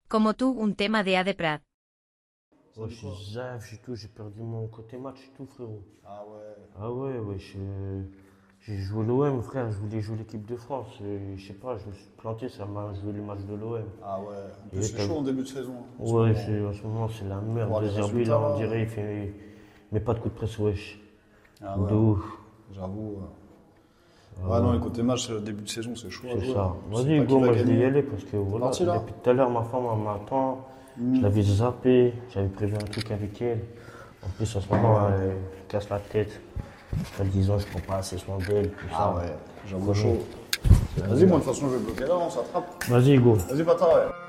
Como tú, un tema de A de Prat. Ouais, je suis zaf, j'ai perdu mon côté match et tout, frérot. Ah ouais. Ah ouais, ouais, j'ai joué l'OM, frère, je voulais jouer l'équipe de France. Et je sais pas, je me suis planté, ça m'a joué le match de l'OM. Ah ouais. En plus, Et c'est chaud en début de saison. En ce ouais, moment. en ce moment, c'est la merde. Voir les De Zerbi, résultats, là, on là. dirait, il met pas de coup de presse, wesh. Ah De ouais. ouf. J'avoue. Ouais, non, les côtés match, début de saison, c'est chaud à C'est jouer. ça. Je sais Vas-y, pas Hugo, qui va moi je vais y gagner. aller parce que voilà, parti, là depuis tout à l'heure, ma femme elle m'attend. Je l'avais zappé, j'avais prévu un truc avec elle. En plus, en ce moment, elle me casse la tête. Elle disant, je prends pas assez soin d'elle, tout Ah ça. ouais, j'avoue chaud. Vas-y, moi, de toute façon, je vais bloquer là, on s'attrape. Vas-y, Hugo. Vas-y, Pata, ouais.